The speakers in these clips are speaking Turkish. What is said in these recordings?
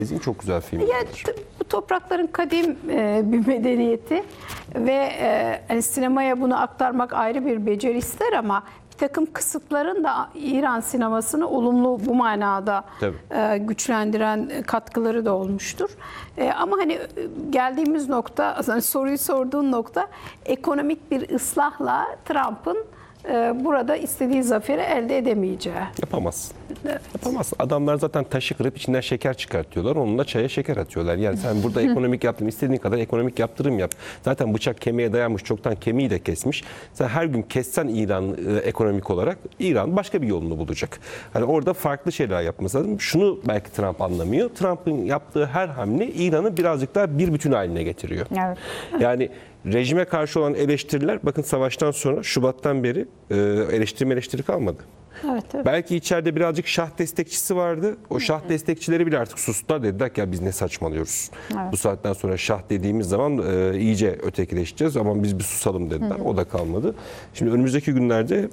Çok güzel film. Bu toprakların kadim bir medeniyeti ve hani sinemaya bunu aktarmak ayrı bir beceri ister ama bir takım kısıtların da İran sinemasını olumlu bu manada güçlendiren katkıları da olmuştur. Ama hani geldiğimiz nokta, hani soruyu sorduğun nokta, ekonomik bir ıslahla Trump'ın burada istediği zaferi elde edemeyeceği. Yapamaz. Evet. Yapamaz. Adamlar zaten taşı kırıp içinden şeker çıkartıyorlar. Onunla çaya şeker atıyorlar. Yani sen burada ekonomik yaptın, istediğin kadar ekonomik yaptırım yap. Zaten bıçak kemiğe dayanmış, çoktan kemiği de kesmiş. Sen her gün kessen İran ekonomik olarak, İran başka bir yolunu bulacak. Hani orada farklı şeyler yapması lazım. Şunu belki Trump anlamıyor. Trump'ın yaptığı her hamle İran'ı birazcık daha bir bütün haline getiriyor. Evet. Yani rejime karşı olan eleştiriler, bakın savaştan sonra Şubat'tan beri eleştiri kalmadı. Evet, evet. Belki içeride birazcık şah destekçisi vardı. O şah destekçileri bile artık sustular, dediler ki ya biz ne saçmalıyoruz. Evet. Bu saatten sonra şah dediğimiz zaman iyice ötekileşeceğiz ama biz bir susalım dediler. O da kalmadı. Şimdi önümüzdeki günlerde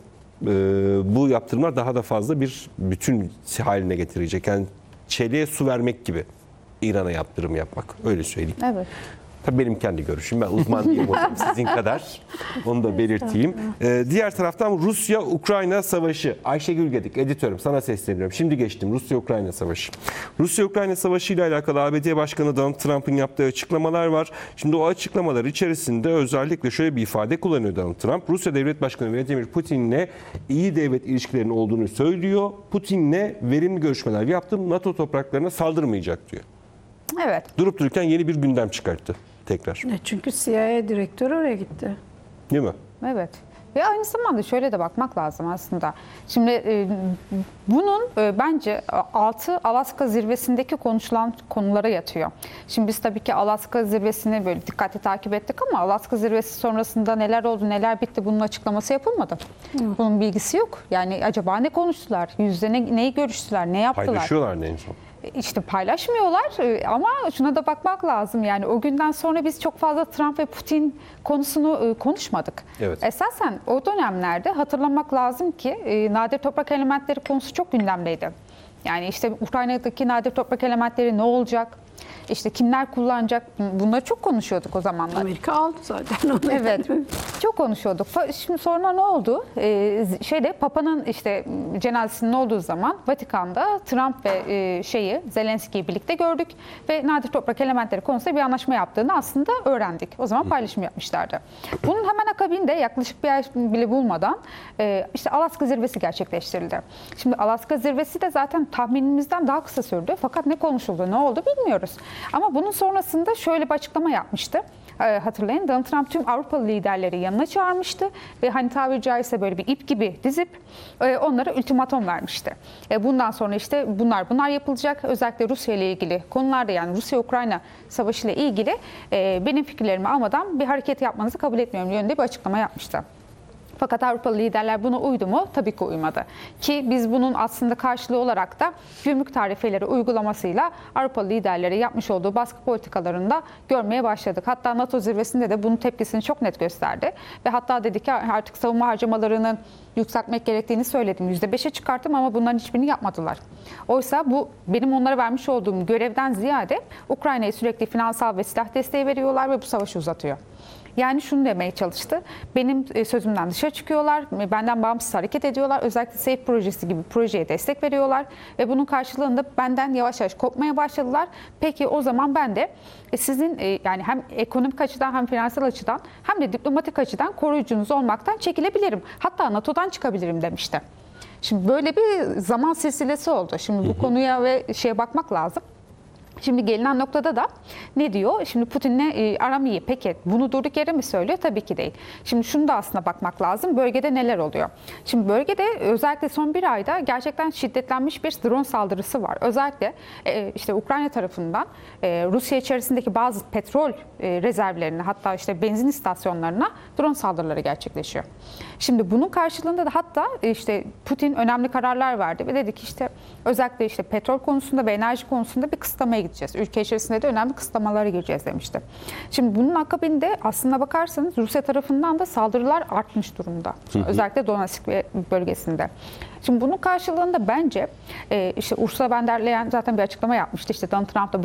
bu yaptırımlar daha da fazla bir bütün haline getirecek. Yani çeliğe su vermek gibi İran'a yaptırım yapmak. Öyle söyleyeyim. Evet. Tabii benim kendi görüşüm. Ben uzman değilim sizin kadar. Onu da belirteyim. Diğer taraftan Rusya-Ukrayna savaşı. Ayşegül Gedik, editörüm, sana sesleniyorum. Şimdi geçtim Rusya-Ukrayna savaşı. Rusya-Ukrayna savaşı ile alakalı ABD Başkanı Donald Trump'ın yaptığı açıklamalar var. Şimdi o açıklamalar içerisinde özellikle şöyle bir ifade kullanıyor Donald Trump. Rusya Devlet Başkanı Vladimir Putin'le iyi devlet ilişkilerinin olduğunu söylüyor. Putin'le verimli görüşmeler yaptım. NATO topraklarına saldırmayacak diyor. Evet. Durup dururken yeni bir gündem çıkarttı tekrar. Çünkü CIA direktörü oraya gitti. Değil mi? Evet. Ve aynı zamanda şöyle de bakmak lazım aslında. Şimdi bunun bence altı Alaska zirvesindeki konuşulan konulara yatıyor. Şimdi biz tabii ki Alaska zirvesini böyle dikkatli takip ettik ama Alaska zirvesi sonrasında neler oldu, neler bitti, bunun açıklaması yapılmadı. Bunun bilgisi yok. Yani acaba ne konuştular? Yüzde neyi görüştüler, ne yaptılar? Paylaşıyorlar en son. İşte paylaşmıyorlar ama şuna da bakmak lazım. Yani o günden sonra biz çok fazla Trump ve Putin konusunu konuşmadık. Evet. Esasen o dönemlerde hatırlamak lazım ki nadir toprak elementleri konusu çok gündemdeydi. Yani işte Ukrayna'daki nadir toprak elementleri ne olacak? İşte kimler kullanacak? Bunları çok konuşuyorduk o zamanlar. Amerika aldı zaten onu. Evet, çok konuşuyorduk. Şimdi sonra ne oldu? Papa'nın işte cenazesinin olduğu zaman Vatikan'da Trump ve Zelenski'yi birlikte gördük ve nadir toprak elementleri konusunda bir anlaşma yaptığını aslında öğrendik. O zaman paylaşım yapmışlardı. Bunun hemen akabinde yaklaşık bir ay bile bulmadan işte Alaska zirvesi gerçekleştirildi. Şimdi Alaska zirvesi de zaten tahminimizden daha kısa sürdü. Fakat ne konuşuldu, ne oldu bilmiyoruz. Ama bunun sonrasında şöyle bir açıklama yapmıştı. Hatırlayın, Donald Trump tüm Avrupalı liderleri yanına çağırmıştı ve hani tabiri caizse böyle bir ip gibi dizip onlara ultimatom vermişti. Bundan sonra işte bunlar yapılacak. Özellikle Rusya ile ilgili konularda, yani Rusya-Ukrayna savaşı ile ilgili benim fikirlerimi almadan bir hareket yapmanızı kabul etmiyorum yönünde bir açıklama yapmıştı. Fakat Avrupalı liderler buna uydu mu? Tabii ki uymadı. Ki biz bunun aslında karşılığı olarak da gümrük tarifeleri uygulamasıyla Avrupalı liderlere yapmış olduğu baskı politikalarında görmeye başladık. Hatta NATO zirvesinde de bunun tepkisini çok net gösterdi. Ve hatta dedi ki artık savunma harcamalarının yükseltmek gerektiğini söyledim. %5'e çıkarttım ama bunların hiçbirini yapmadılar. Oysa bu benim onlara vermiş olduğum görevden ziyade Ukrayna'ya sürekli finansal ve silah desteği veriyorlar ve bu savaşı uzatıyor. Yani şunu demeye çalıştı. Benim sözümden dışarı çıkıyorlar, benden bağımsız hareket ediyorlar. Özellikle SAFE projesi gibi projeye destek veriyorlar ve bunun karşılığında benden yavaş yavaş kopmaya başladılar. Peki o zaman ben de sizin yani hem ekonomik açıdan hem finansal açıdan hem de diplomatik açıdan koruyucunuz olmaktan çekilebilirim. Hatta NATO'dan çıkabilirim demişti. Şimdi böyle bir zaman silsilesi oldu. Şimdi bu konuya ve bakmak lazım. Şimdi gelinen noktada da ne diyor? Şimdi Putin'le aram iyi. Peki bunu durduk yere mi söylüyor? Tabii ki değil. Şimdi şunu da aslında bakmak lazım. Bölgede neler oluyor? Şimdi bölgede özellikle son bir ayda gerçekten şiddetlenmiş bir drone saldırısı var. Özellikle işte Ukrayna tarafından Rusya içerisindeki bazı petrol rezervlerine, hatta işte benzin istasyonlarına drone saldırıları gerçekleşiyor. Şimdi bunun karşılığında da hatta işte Putin önemli kararlar verdi ve dedi ki işte özellikle işte petrol konusunda ve enerji konusunda bir kısıtlamaya gideceğiz. Ülke içerisinde de önemli kısıtlamalara gireceğiz demişti. Şimdi bunun akabinde aslına bakarsanız Rusya tarafından da saldırılar artmış durumda. Özellikle Donetsk bölgesinde. Şimdi bunun karşılığında bence işte Ursula von der Leyen zaten bir açıklama yapmıştı. İşte Donald Trump da bu